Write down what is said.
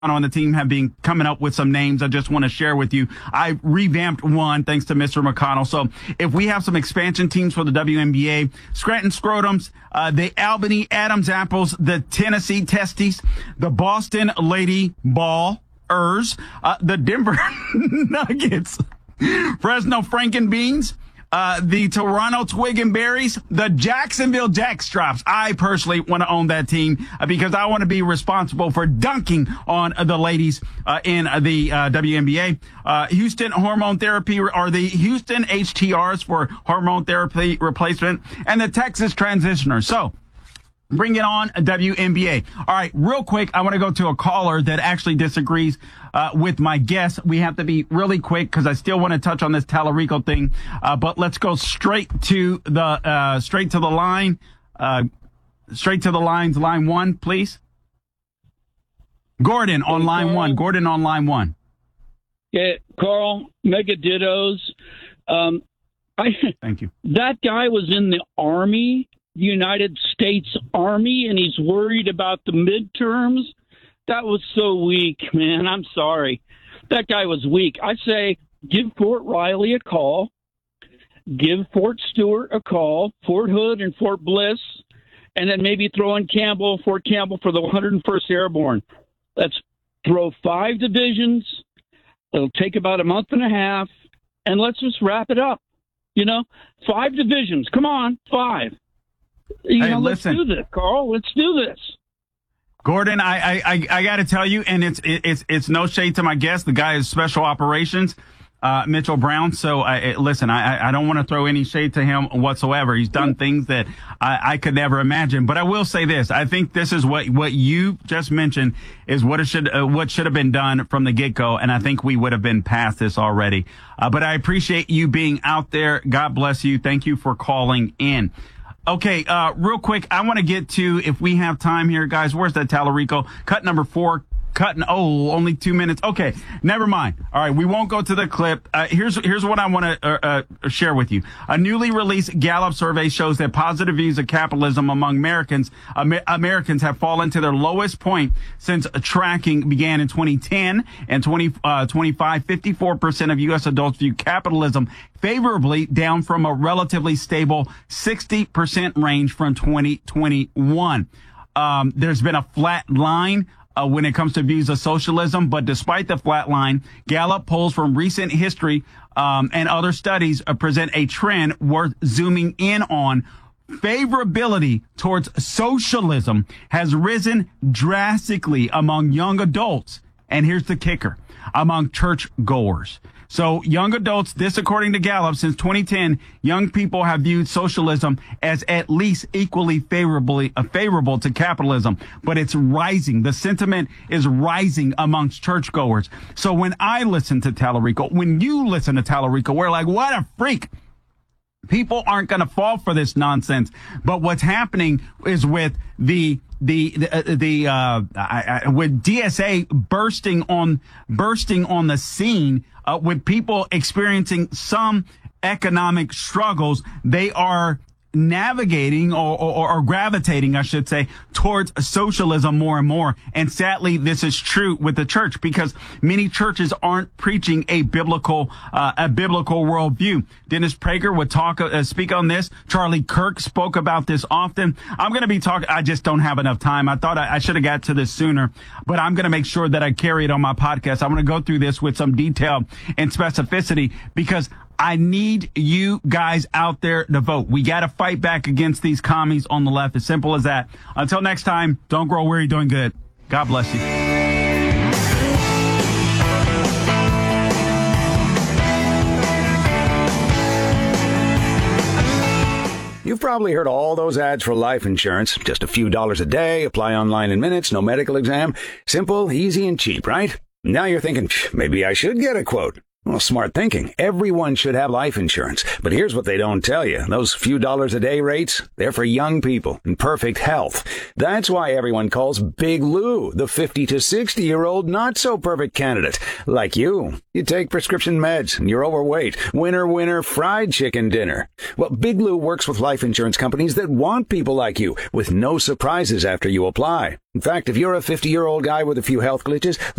on the team have been coming up with some names I just want to share with you. I revamped one thanks to Mr. McConnell. So if we have some expansion teams for the WNBA, Scranton Scrotums, the Albany Adams Apples, the Tennessee Testies, the Boston Lady Ballers, the Denver Nuggets, Fresno Frankenbeans, the Toronto Twig and Berries, the Jacksonville Jackstrops. I personally want to own that team because I want to be responsible for dunking on the ladies in the WNBA. Houston Hormone Therapy, or the Houston HTRs for hormone therapy replacement, and the Texas Transitioners. So, bring it on, WNBA. All right, real quick, I want to go to a caller that actually disagrees with my guess. We have to be really quick because I still want to touch on this Tallarico thing. But let's go straight to the line. Straight to the lines. Line one, please. Gordon on line one. Gordon on line one. Yeah, Carl, mega dittos. Thank you. That guy was in the Army, the United States Army, and he's worried about the midterms. That was so weak, man. I'm sorry. That guy was weak. I say give Fort Riley a call, give Fort Stewart a call, Fort Hood and Fort Bliss, and then maybe throw in Fort Campbell for the 101st Airborne. Let's throw 5 divisions. It'll take about a month and a half, and let's just wrap it up. 5 divisions. Come on, 5. Let's do this, Carl. Let's do this. Gordon, I got to tell you, and it's no shade to my guest. The guy is special operations, Mitchell Brown. So listen, I don't want to throw any shade to him whatsoever. He's done things that I could never imagine. But I will say this: I think this is what you just mentioned is what should have been done from the get go, and I think we would have been past this already. But I appreciate you being out there. God bless you. Thank you for calling in. Okay, real quick, I want to get to, if we have time here, guys, where's that Tallarico? Cut number 4. Only 2 minutes. Okay, never mind. All right, we won't go to the clip. Here's what I want to share with you. A newly released Gallup survey shows that positive views of capitalism among Americans have fallen to their lowest point since tracking began in 2010 and 2025. 54% of U.S. adults view capitalism favorably, down from a relatively stable 60% range from 2021. There's been a flat line when it comes to views of socialism, but despite the flat line, Gallup polls from recent history and other studies present a trend worth zooming in on. Favorability towards socialism has risen drastically among young adults, and here's the kicker, among churchgoers. So young adults, this according to Gallup, since 2010, young people have viewed socialism as at least equally favorable to capitalism, but it's rising. The sentiment is rising amongst churchgoers. So when I listen to Tallarico, when you listen to Tallarico, we're like, what a freak. People aren't going to fall for this nonsense. But what's happening is with with DSA bursting on the scene, with people experiencing some economic struggles, they are navigating or gravitating, I should say, towards socialism more and more. And sadly, this is true with the church because many churches aren't preaching a biblical worldview. Dennis Prager would speak on this. Charlie Kirk spoke about this often. I'm going to be talking. I just don't have enough time. I thought I should have got to this sooner, but I'm going to make sure that I carry it on my podcast. I'm going to go through this with some detail and specificity because I need you guys out there to vote. We got to fight back against these commies on the left. As simple as that. Until next time, don't grow weary doing good. God bless you. You've probably heard all those ads for life insurance. Just a few dollars a day, apply online in minutes, no medical exam. Simple, easy, and cheap, right? Now you're thinking, maybe I should get a quote. Well, smart thinking. Everyone should have life insurance. But here's what they don't tell you. Those few dollars a day rates, they're for young people in perfect health. That's why everyone calls Big Lou the 50 to 60-year-old not-so-perfect candidate. Like you. You take prescription meds and you're overweight. Winner, winner, fried chicken dinner. Well, Big Lou works with life insurance companies that want people like you with no surprises after you apply. In fact, if you're a 50-year-old guy with a few health glitches,